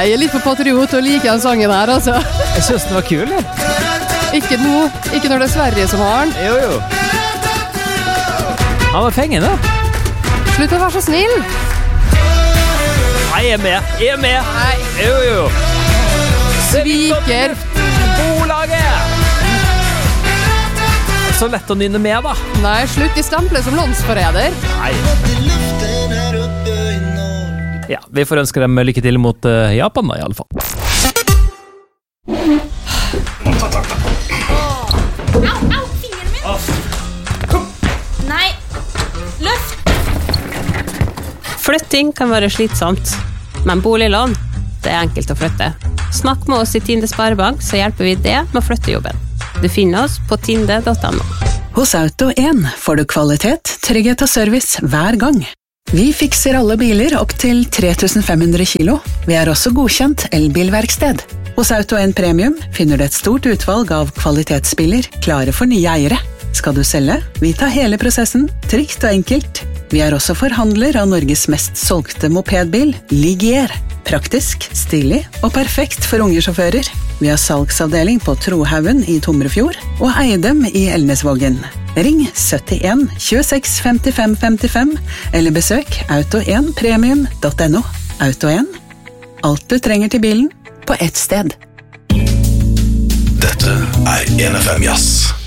jeg litt på patriot og liker den sangen her, altså. Jeg synes den var kul, jeg. Ikke nå, ikke når det er Sverige som har den. Jo. Han var fengende. Slutt å være så snill. Nei, jeg er med. Nei. Jo. Sviker. Bolaget. Så lett å nynne med, da. Nei, slutt i stempelet som landsforræder. Nei. Ja, vi får ønske dem lykke til mot Japan da, i alle fall. Au, fingeren min! Nei, løft! Flytting kan være slitsomt, men boliglån, det er enkelt å flytte. Snakk med oss i Tinde Sparebank, så hjelper vi det med å flytte jobben. Du finner oss på tinde.no. Hos Auto1 får du kvalitet, trygghet og service hver gang. Vi fikser alle biler opp til 3500 kilo. Vi er også godkjent elbilverksted. Hos Auto1 Premium finner du et stort utvalg av kvalitetsbiler klare for nye eiere. Skal du selge? Vi tar hele prosessen, trygt og enkelt. Vi er også forhandler av Norges mest solgte mopedbil, Ligier. Praktisk, stilig og perfekt for unge sjåfører. Vi har salgsavdeling på Trohaugen i Tomrefjord og Eidem i Elnesvågen. Ring 71 26 55 55 eller besøk auto1premium.no. Auto1. Alt du trenger til bilen på ett sted. Dette er 1FM Jazz.